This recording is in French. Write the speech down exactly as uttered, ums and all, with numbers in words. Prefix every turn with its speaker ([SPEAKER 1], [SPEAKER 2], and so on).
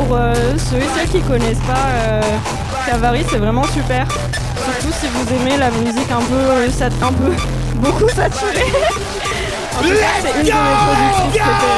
[SPEAKER 1] pour euh, ceux et celles qui connaissent pas euh, Cavari, c'est vraiment super. Surtout si vous aimez la musique un peu, euh, sat- un peu beaucoup saturée. En tout cas, c'est une de mes productrices préférées.